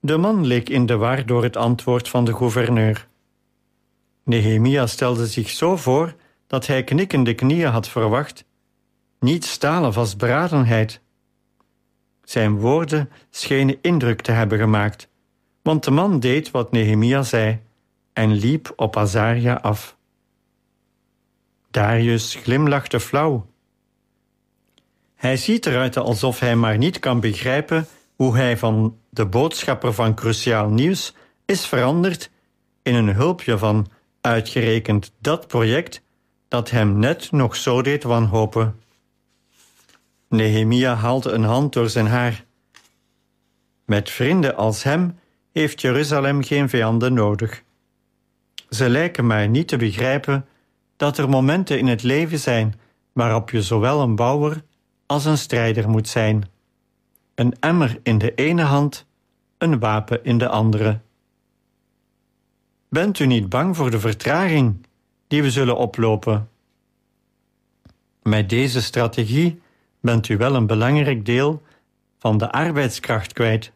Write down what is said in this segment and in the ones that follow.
De man leek in de war door het antwoord van de gouverneur. Nehemia stelde zich zo voor dat hij knikkende knieën had verwacht, niet stalen vastberadenheid. Zijn woorden schenen indruk te hebben gemaakt, want de man deed wat Nehemia zei en liep op Azaria af. Darius glimlachte flauw. Hij ziet eruit alsof hij maar niet kan begrijpen hoe hij van de boodschapper van cruciaal nieuws is veranderd in een hulpje van uitgerekend dat project dat hem net nog zo deed wanhopen. Nehemia haalde een hand door zijn haar. Met vrienden als hem heeft Jeruzalem geen vijanden nodig. Ze lijken maar niet te begrijpen dat er momenten in het leven zijn waarop je zowel een bouwer als een strijder moet zijn. Een emmer in de ene hand, een wapen in de andere. Bent u niet bang voor de vertraging die we zullen oplopen? Met deze strategie bent u wel een belangrijk deel van de arbeidskracht kwijt.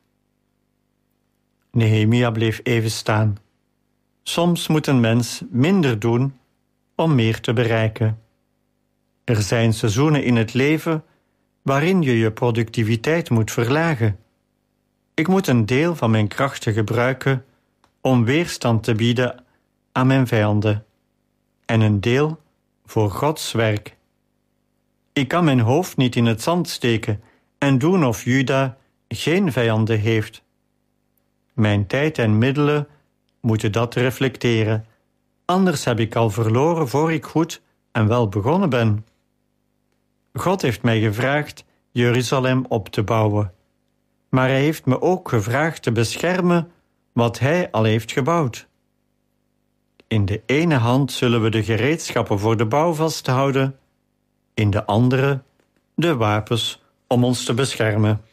Nehemia bleef even staan. Soms moet een mens minder doen om meer te bereiken. Er zijn seizoenen in het leven waarin je je productiviteit moet verlagen. Ik moet een deel van mijn krachten gebruiken om weerstand te bieden aan mijn vijanden en een deel voor Gods werk. Ik kan mijn hoofd niet in het zand steken en doen of Juda geen vijanden heeft. Mijn tijd en middelen moeten dat reflecteren, anders heb ik al verloren voor ik goed en wel begonnen ben. God heeft mij gevraagd Jeruzalem op te bouwen, maar hij heeft me ook gevraagd te beschermen wat hij al heeft gebouwd. In de ene hand zullen we de gereedschappen voor de bouw vasthouden, in de andere de wapens om ons te beschermen.